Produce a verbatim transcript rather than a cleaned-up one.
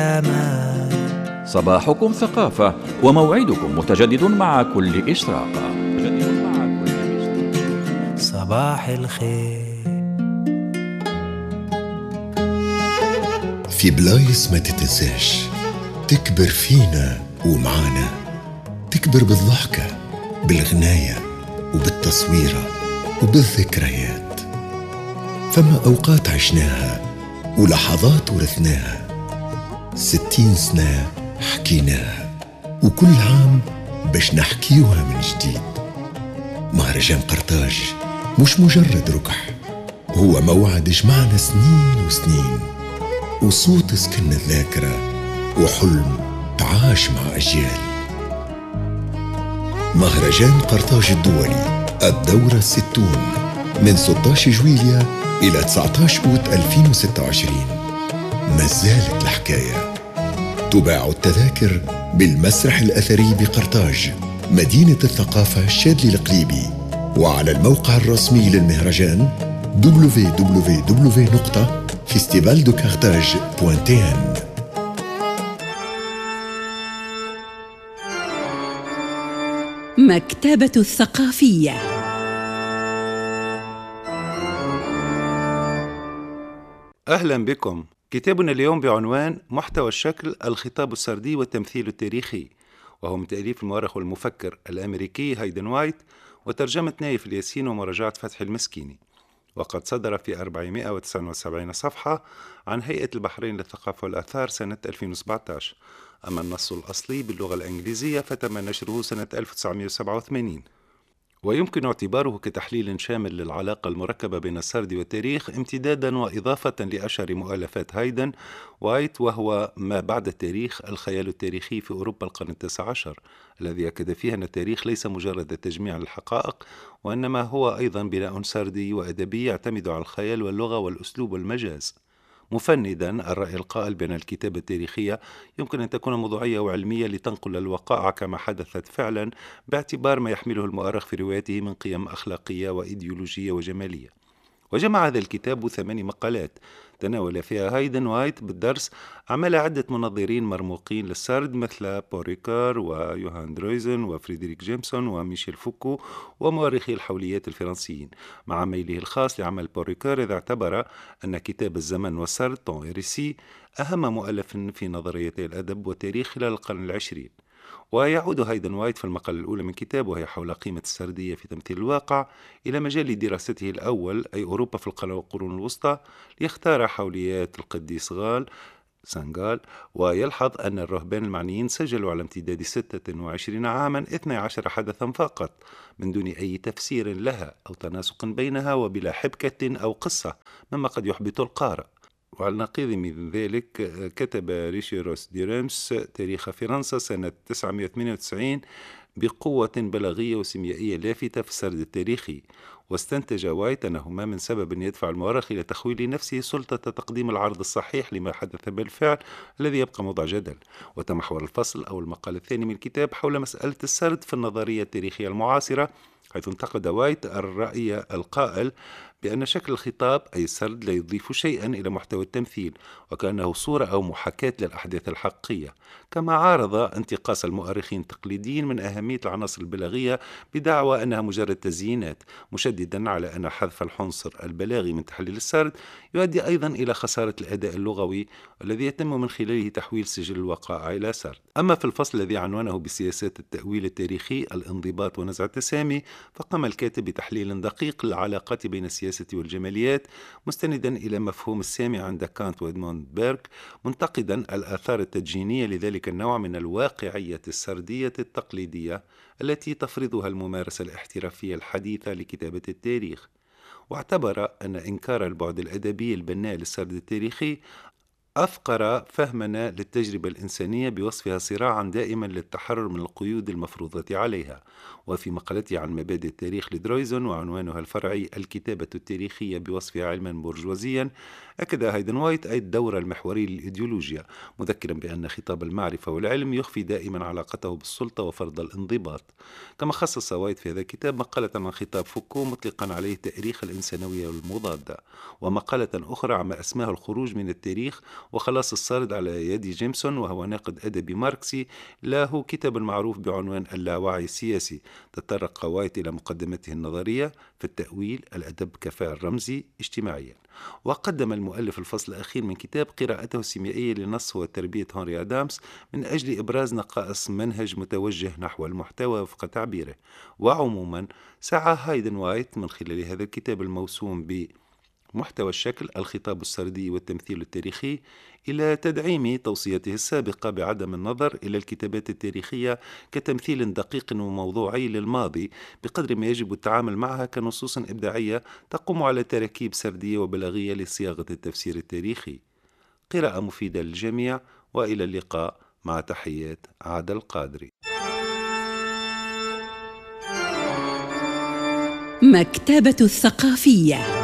أمان. صباحكم ثقافة وموعدكم متجدد مع كل إشراقة. صباح الخير. في بلايص ما تتنساش تكبر فينا ومعانا، تكبر بالضحكة بالغناية وبالتصويرة وبالذكريات. فما أوقات عشناها ولحظات ورثناها، ستين سنة حكيناها وكل عام باش نحكيوها من جديد. مهرجان قرطاج مش مجرد ركح، هو موعد جمعنا سنين وسنين، وصوت سكن الذاكرة وحلم تعاش مع أجيال. مهرجان قرطاج الدولي الدورة الستون من ستة عشر جويلية إلى تسعة عشر أوت ألفين وستة وعشرين. ما زالت الحكاية. تباع التذاكر بالمسرح الأثري بقرطاج مدينة الثقافة الشاذلي القليبي، وعلى الموقع الرسمي للمهرجان دبليو دبليو دبليو دوت فيستيفال دو كارتاج دوت تي ان. مكتبة الثقافية. أهلا بكم. كتابنا اليوم بعنوان محتوى الشكل، الخطاب السردي والتمثيل التاريخي، وهو من تأليف المؤرخ والمفكر الأمريكي هايدن وايت، وترجمة نايف الياسين ومراجعة فتحي المسكيني، وقد صدر في أربعمائة وتسعة وسبعين صفحة عن هيئة البحرين للثقافة والآثار سنة ألفين وسبعة عشر. أما النص الأصلي باللغة الإنجليزية فتم نشره سنة ألف وتسعمائة وسبعة وثمانين، ويمكن اعتباره كتحليل شامل للعلاقة المركبة بين السرد والتاريخ، امتدادا وإضافة لأشهر مؤلفات هايدن وايت، وهو ما بعد التاريخ، الخيال التاريخي في أوروبا القرن التاسع عشر، الذي أكد فيه أن التاريخ ليس مجرد تجميع الحقائق، وإنما هو أيضا بناء سردي وأدبي يعتمد على الخيال واللغة والأسلوب والمجاز، مفندا الرأي القائل بأن الكتابة التاريخية يمكن أن تكون موضوعية وعلمية لتنقل الوقائع كما حدثت فعلا، باعتبار ما يحمله المؤرخ في روايته من قيم أخلاقية وإيديولوجية وجمالية. وجمع هذا الكتاب ثماني مقالات تناول فيها هايدن وايت بالدرس أعمال عدة منظرين مرموقين للسرد مثل بول ريكار ويوهان درويزن وفريدريك جيمسون وميشيل فوكو ومؤرخي الحوليات الفرنسيين، مع ميله الخاص لعمل بول ريكار إذا اعتبر أن كتاب الزمن والسرد طون إيريسي أهم مؤلف في نظريتي الأدب والتاريخ خلال القرن العشرين. ويعود هايدن وايت في المقالة الأولى من كتابه، وهي حول قيمة السردية في تمثيل الواقع، إلى مجال دراسته الأول أي أوروبا في القرون الوسطى، ليختار حوليات القديس غال سانغال، ويلحظ أن الرهبان المعنيين سجلوا على امتداد ستة وعشرين عاما اثني عشر حدثا فقط، من دون أي تفسير لها أو تناسق بينها، وبلا حبكة أو قصة، مما قد يحبط القارئ. وعلى النقيض من ذلك كتب ريشي روس دي ريمس تاريخ فرنسا سنة تسعمائة وثمانية وتسعين بقوة بلاغية وسيميائية لافتة في السرد التاريخي، واستنتج وايت أنه ما من سبب يدفع المؤرخ إلى تخويل نفسه سلطة تقديم العرض الصحيح لما حدث بالفعل الذي يبقى موضع جدل. وتمحور الفصل أو المقال الثاني من الكتاب حول مسألة السرد في النظرية التاريخية المعاصرة، حيث انتقد وايت الرأي القائل بأن شكل الخطاب أي السرد لا يضيف شيئا إلى محتوى التمثيل، وكأنه صورة أو محاكاة للأحداث الحقيقية، كما عارض انتقاص المؤرخين التقليديين من أهمية العناصر البلاغية بدعوى أنها مجرد تزيينات، مشددا على أن حذف العنصر البلاغي من تحليل السرد يؤدي أيضا إلى خسارة الأداء اللغوي الذي يتم من خلاله تحويل سجل الوقائع إلى سرد. أما في الفصل الذي عنوانه بسياسات التأويل التاريخي، الانضباط ونزع التسامي، فقام الكاتب بتحليل دقيق للعلاقات بين السياسة والجماليات، مستندا إلى مفهوم السامي عند كانت وإدموند بيرغ، منتقدا الآثار التدجينية لذلك النوع من الواقعية السردية التقليدية التي تفرضها الممارسة الاحترافية الحديثة لكتابة التاريخ. واعتبر أن إنكار البعد الأدبي البناء للسرد التاريخي أفقر فهمنا للتجربة الإنسانية بوصفها صراعا دائما للتحرر من القيود المفروضة عليها. وفي مقالته عن مبادئ التاريخ لدرويزن وعنوانها الفرعي الكتابة التاريخية بوصفها علما برجوازيا، أكد هايدن وايت أي الدور المحوري للإيديولوجيا، مذكرا بأن خطاب المعرفة والعلم يخفي دائما علاقته بالسلطة وفرض الانضباط. كما خصص وايت في هذا الكتاب مقالة عن خطاب فوكو مطلقا عليه تاريخ الإنسانوية المضادة، ومقالة أخرى عما أسماه الخروج من التاريخ، وخلاص السارد على يد جيمسون، وهو ناقد أدبي ماركسي له كتاب معروف بعنوان اللاوعي السياسي. تطرق وايت إلى مقدمته النظرية في التأويل، الأدب كفاعل رمزي اجتماعيا. وقدم المؤلف الفصل الأخير من كتاب قراءته السيميائية لنص وتربية هنري آدامز من أجل إبراز نقائص منهج متوجه نحو المحتوى وفق تعبيره. وعموما سعى هايدن وايت من خلال هذا الكتاب الموسوم بمحتوى الشكل، الخطاب السردي والتمثيل التاريخي إلى تدعيم توصيته السابقة بعدم النظر إلى الكتابات التاريخية كتمثيل دقيق وموضوعي للماضي، بقدر ما يجب التعامل معها كنصوص إبداعية تقوم على تراكيب سردية وبلاغية لصياغة التفسير التاريخي. قراءة مفيدة للجميع، وإلى اللقاء، مع تحيات عادل القادري. مكتبة الثقافية.